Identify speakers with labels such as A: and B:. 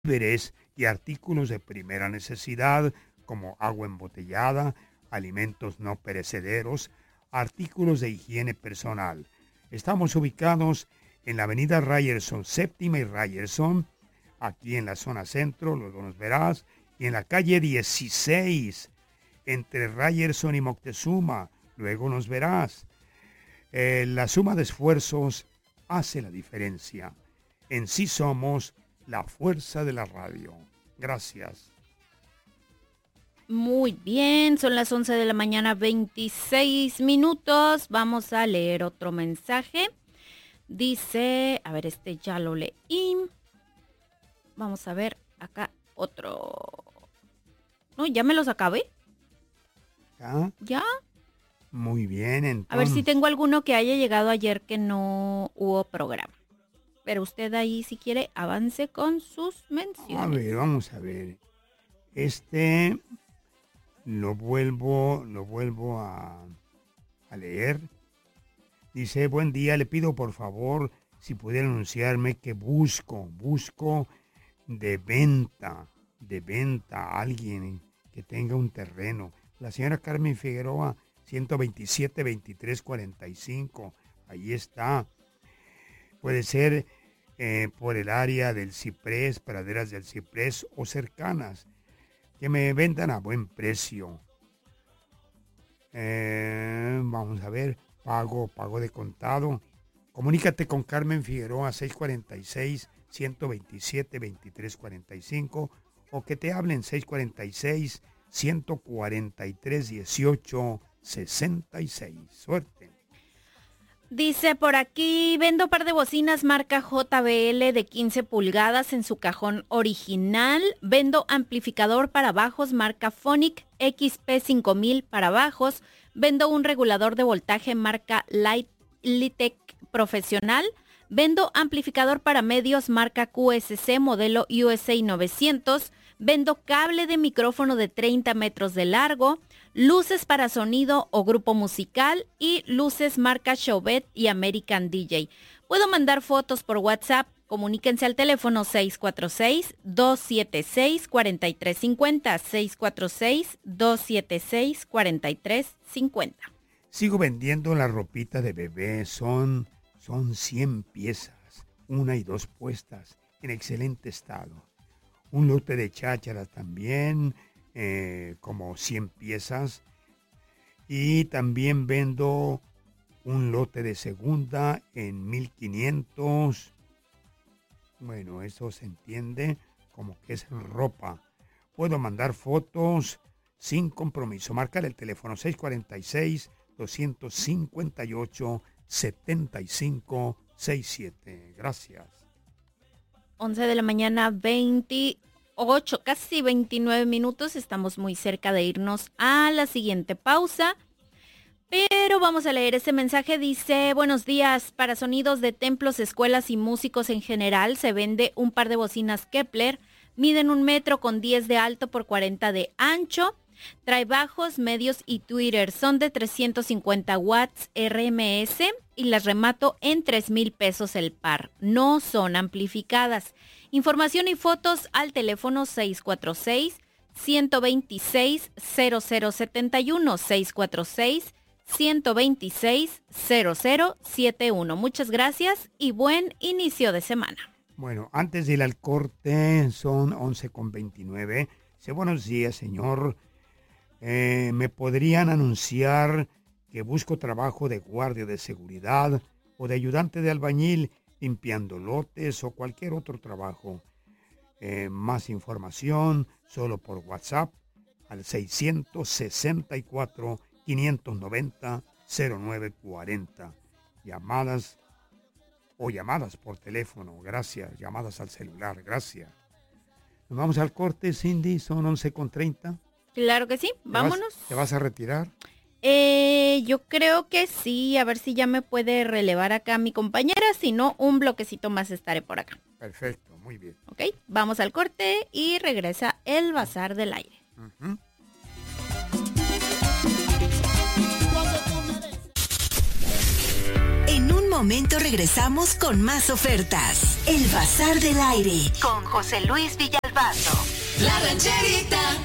A: víveres y artículos de primera necesidad como agua embotellada, alimentos no perecederos, artículos de higiene personal. Estamos ubicados en la avenida Ryerson, séptima y Ryerson, aquí en la zona centro, luego nos verás, y en la calle 16, entre Ryerson y Moctezuma, luego nos verás. La suma de esfuerzos hace la diferencia. En sí somos la fuerza de la radio. Gracias.
B: Muy bien, son las 11 de la mañana, 26 minutos. Vamos a leer otro mensaje. Dice, a ver, este ya lo leí. Vamos a ver acá otro. No, ya me los acabé.
A: ¿Ya?
B: ¿Ya?
A: Muy bien, entonces.
B: A ver si tengo alguno que haya llegado ayer que no hubo programa. Pero usted ahí, si quiere, avance con sus menciones.
A: A ver, vamos a ver. Este lo vuelvo a leer. Dice, buen día, le pido por favor si pudiera anunciarme que busco de venta a alguien que tenga un terreno. La señora Carmen Figueroa, 127-2345, ahí está. Puede ser por el área del Ciprés, praderas del Ciprés o cercanas, que me vendan a buen precio. Vamos a ver, pago de contado. Comunícate con Carmen Figueroa, 646-127-2345, o que te hablen 646-143-1866. Suerte.
B: Dice por aquí, vendo par de bocinas marca JBL de 15 pulgadas en su cajón original. Vendo amplificador para bajos marca Phonic XP5000 para bajos. Vendo un regulador de voltaje marca Litec profesional. Vendo amplificador para medios marca QSC modelo USA 900. Vendo cable de micrófono de 30 metros de largo. Luces para sonido o grupo musical y luces marca Chauvet y American DJ. Puedo mandar fotos por WhatsApp. Comuníquense al teléfono 646-276-4350. 646-276-4350.
A: Sigo vendiendo la ropita de bebé. Son 100 piezas, 1 y 2 puestas, en excelente estado. Un lote de chácharas también, como 100 piezas. Y también vendo un lote de segunda en 1500. Bueno, eso se entiende como que es ropa. Puedo mandar fotos sin compromiso. Marcar el teléfono 646-258-7567. Gracias.
B: 11 de la mañana, 28, casi 29 minutos. Estamos muy cerca de irnos a la siguiente pausa. Pero vamos a leer ese mensaje. Dice, buenos días. Para sonidos de templos, escuelas y músicos en general, se vende un par de bocinas Kepler. Miden 1 metro con 10 de alto por 40 de ancho. Trae bajos, medios y tweeters. Son de 350 watts RMS y las remato en 3,000 pesos el par. No son amplificadas. Información y fotos al teléfono 646-126-0071. 646-126-0071. Muchas gracias y buen inicio de semana.
A: Bueno, antes de ir al corte, son 11:29. Dice, buenos días, señor. ¿Me podrían anunciar que busco trabajo de guardia de seguridad o de ayudante de albañil limpiando lotes o cualquier otro trabajo? Más información solo por WhatsApp al 664-590-0940. Llamadas por teléfono, gracias. Llamadas al celular, gracias. Nos vamos al corte, Cindy, son 11:30.
B: Claro que sí, vámonos.
A: ¿Te vas a retirar?
B: Yo creo que sí, a ver si ya me puede relevar acá mi compañera, si no, un bloquecito más estaré por acá.
A: Perfecto, muy bien.
B: Ok, vamos al corte y regresa el Bazar del Aire. Uh-huh.
C: En un momento momento regresamos con más ofertas. El Bazar del Aire con José Luis Villalbazo.
D: La Rancherita.